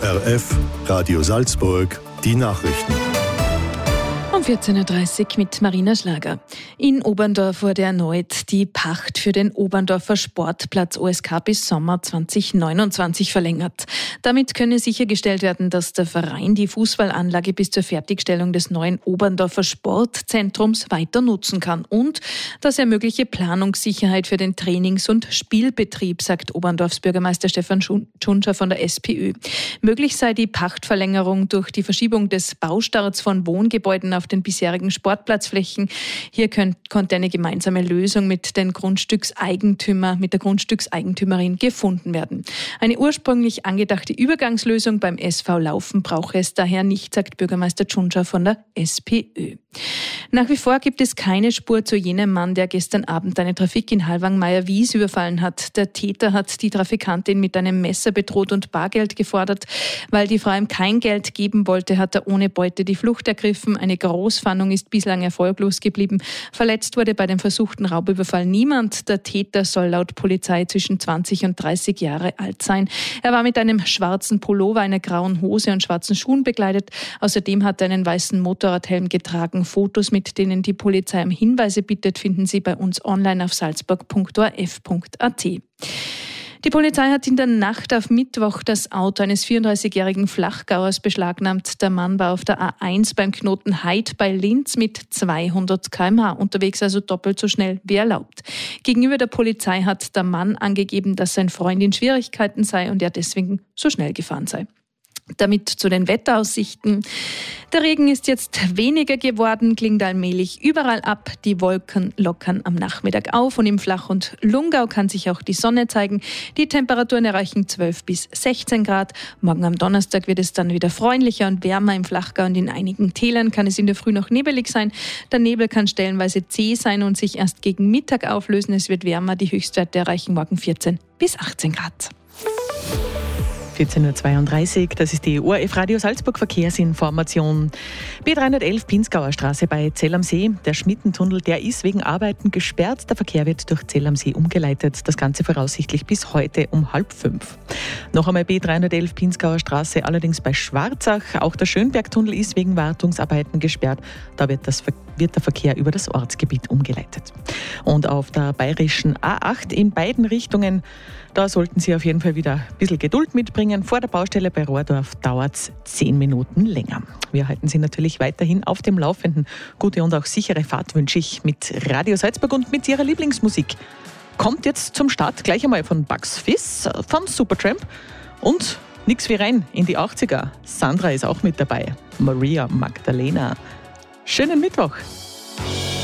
ORF Radio Salzburg, die Nachrichten. Um 14.30 Uhr mit Marina Schlager. In Oberndorf wurde erneut die Pacht für den Oberndorfer Sportplatz OSK bis Sommer 2029 verlängert. Damit könne sichergestellt werden, dass der Verein die Fußballanlage bis zur Fertigstellung des neuen Oberndorfer Sportzentrums weiter nutzen kann und dass er mögliche Planungssicherheit für den Trainings- und Spielbetrieb, sagt Oberndorfs Bürgermeister Stefan Tschunscher von der SPÖ. Möglich sei die Pachtverlängerung durch die Verschiebung des Baustarts von Wohngebäuden auf den bisherigen Sportplatzflächen. Hier konnte eine gemeinsame Lösung mit der Grundstückseigentümerin gefunden werden. Eine ursprünglich angedachte Übergangslösung beim SV Laufen brauche es daher nicht, sagt Bürgermeister Tschunscher von der SPÖ. Nach wie vor gibt es keine Spur zu jenem Mann, der gestern Abend eine Trafik in Hallwang-Meyer-Wies überfallen hat. Der Täter hat die Trafikantin mit einem Messer bedroht und Bargeld gefordert. Weil die Frau ihm kein Geld geben wollte, hat er ohne Beute die Flucht ergriffen. Eine Großfahndung ist bislang erfolglos geblieben. Verletzt wurde bei dem versuchten Raubüberfall niemand. Der Täter soll laut Polizei zwischen 20 und 30 Jahre alt sein. Er war mit einem schwarzen Pullover, einer grauen Hose und schwarzen Schuhen bekleidet. Außerdem hat er einen weißen Motorradhelm getragen. Fotos, mit denen die Polizei um Hinweise bittet, finden Sie bei uns online auf salzburg.orf.at. Die Polizei hat in der Nacht auf Mittwoch das Auto eines 34-jährigen Flachgauers beschlagnahmt. Der Mann war auf der A1 beim Knoten Heid bei Linz mit 200 km/h unterwegs, also doppelt so schnell wie erlaubt. Gegenüber der Polizei hat der Mann angegeben, dass sein Freund in Schwierigkeiten sei und er deswegen so schnell gefahren sei. Damit zu den Wetteraussichten. Der Regen ist jetzt weniger geworden, klingt allmählich überall ab. Die Wolken lockern am Nachmittag auf und im Flach- und Lungau kann sich auch die Sonne zeigen. Die Temperaturen erreichen 12 bis 16 Grad. Morgen am Donnerstag wird es dann wieder freundlicher und wärmer im Flachgau und in einigen Tälern kann es in der Früh noch nebelig sein. Der Nebel kann stellenweise zäh sein und sich erst gegen Mittag auflösen. Es wird wärmer, die Höchstwerte erreichen morgen 14 bis 18 Grad. 14.32 Uhr, das ist die ORF Radio Salzburg Verkehrsinformation. B311 Pinzgauer Straße bei Zell am See. Der Schmittentunnel, der ist wegen Arbeiten gesperrt. Der Verkehr wird durch Zell am See umgeleitet. Das Ganze voraussichtlich bis heute um 4:30. Noch einmal B311 Pinzgauer Straße, allerdings bei Schwarzach. Auch der Schönbergtunnel ist wegen Wartungsarbeiten gesperrt. Da wird der Verkehr über das Ortsgebiet umgeleitet. Und auf der bayerischen A8 in beiden Richtungen, da sollten Sie auf jeden Fall wieder ein bisschen Geduld mitbringen. Vor der Baustelle bei Rohrdorf dauert es 10 Minuten länger. Wir halten Sie natürlich weiterhin auf dem Laufenden. Gute und auch sichere Fahrt wünsche ich mit Radio Salzburg und mit Ihrer Lieblingsmusik. Kommt jetzt zum Start gleich einmal von Bugs Fizz, von Supertramp und nix wie rein in die 80er. Sandra ist auch mit dabei. Maria Magdalena. Schönen Mittwoch.